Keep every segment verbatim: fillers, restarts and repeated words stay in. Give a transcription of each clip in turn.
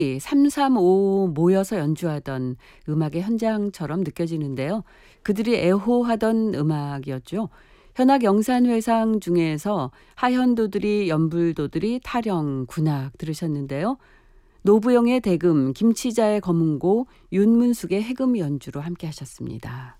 삼삼오오 모여서 연주하던 음악의 현장처럼 느껴지는데요. 그들이 애호하던 음악이었죠. 현악 영산회상 중에서 하현도들이 연불도들이 타령, 군악 들으셨는데요. 노부영의 대금, 김치자의 검은고, 윤문숙의 해금 연주로 함께 하셨습니다.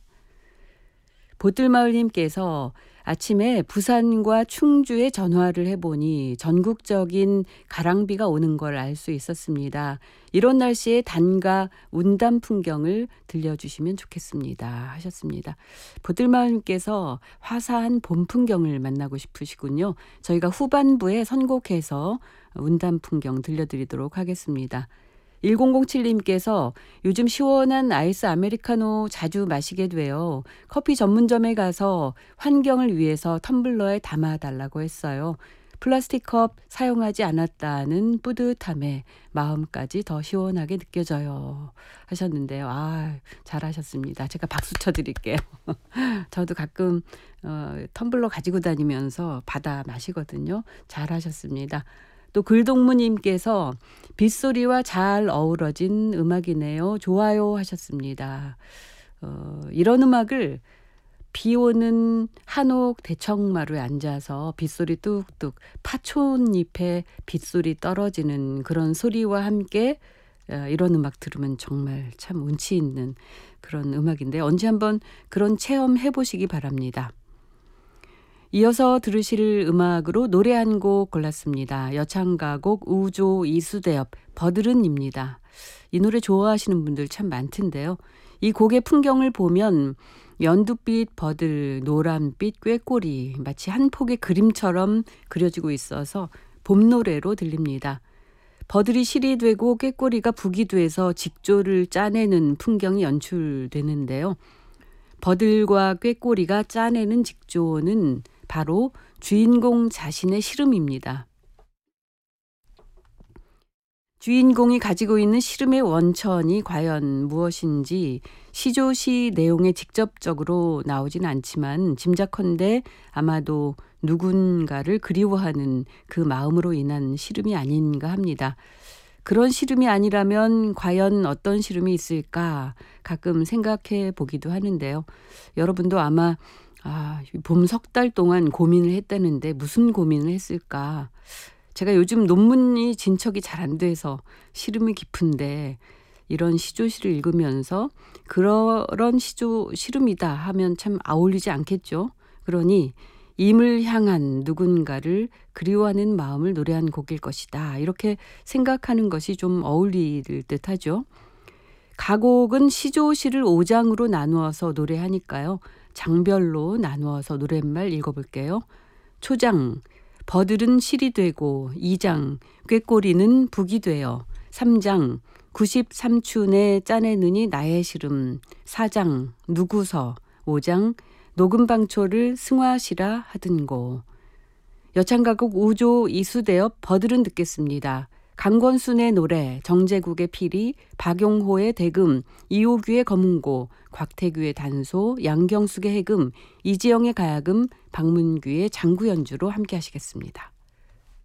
보뜰마을님께서 아침에 부산과 충주에 전화를 해보니 전국적인 가랑비가 오는 걸 알 수 있었습니다. 이런 날씨에 단가 운담 풍경을 들려주시면 좋겠습니다 하셨습니다. 보뜰마을님께서 화사한 봄 풍경을 만나고 싶으시군요. 저희가 후반부에 선곡해서 운담 풍경 들려드리도록 하겠습니다. 일공공칠님께서 요즘 시원한 아이스 아메리카노 자주 마시게 돼요. 커피 전문점에 가서 환경을 위해서 텀블러에 담아달라고 했어요. 플라스틱 컵 사용하지 않았다는 뿌듯함에 마음까지 더 시원하게 느껴져요 하셨는데요. 아, 잘하셨습니다. 제가 박수 쳐드릴게요. 저도 가끔 어, 텀블러 가지고 다니면서 받아 마시거든요. 잘하셨습니다. 또 글동무님께서 빗소리와 잘 어우러진 음악이네요. 좋아요 하셨습니다. 어, 이런 음악을 비 오는 한옥 대청마루에 앉아서 빗소리 뚝뚝 파촌잎에 빗소리 떨어지는 그런 소리와 함께 어, 이런 음악 들으면 정말 참 운치 있는 그런 음악인데 언제 한번 그런 체험 해보시기 바랍니다. 이어서 들으실 음악으로 노래 한 곡 골랐습니다. 여창가곡 우조 이수대엽 버드른입니다. 이 노래 좋아하시는 분들 참 많던데요. 이 곡의 풍경을 보면 연두빛 버들, 노란빛 꾀꼬리 마치 한 폭의 그림처럼 그려지고 있어서 봄 노래로 들립니다. 버들이 실이 되고 꾀꼬리가 북이 돼서 직조를 짜내는 풍경이 연출되는데요. 버들과 꾀꼬리가 짜내는 직조는 바로 주인공 자신의 시름입니다. 주인공이 가지고 있는 시름의 원천이 과연 무엇인지 시조시 내용에 직접적으로 나오진 않지만 짐작컨대 아마도 누군가를 그리워하는 그 마음으로 인한 시름이 아닌가 합니다. 그런 시름이 아니라면 과연 어떤 시름이 있을까 가끔 생각해 보기도 하는데요. 여러분도 아마 아, 봄 석 달 동안 고민을 했다는데 무슨 고민을 했을까? 제가 요즘 논문이 진척이 잘 안 돼서 시름이 깊은데 이런 시조시를 읽으면서 그런 시조 시름이다 하면 참 어울리지 않겠죠. 그러니 임을 향한 누군가를 그리워하는 마음을 노래한 곡일 것이다. 이렇게 생각하는 것이 좀 어울릴 듯하죠. 가곡은 시조시를 오 장으로 나누어서 노래하니까요. 장별로 나누어서 노랫말 읽어볼게요. 초장, 버들은 실이 되고 이 장, 꾀꼬리는 북이 되어 삼 장, 구십삼춘에 짜내느니 나의 시름 사 장, 누구서 오 장, 녹음방초를 승화시라 하든고. 여창가곡 우조 이수대엽 버들은 듣겠습니다. 강권순의 노래, 정제국의 피리, 박용호의 대금, 이호규의 검은고, 곽태규의 단소, 양경숙의 해금, 이지영의 가야금, 박문규의 장구 연주로 함께 하시겠습니다.